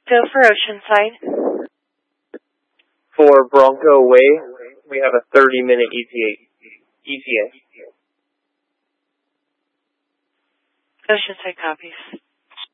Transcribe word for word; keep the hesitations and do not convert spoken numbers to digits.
Go for Oceanside. For Bronco Way, we have a thirty minute E T A. Oceanside copies.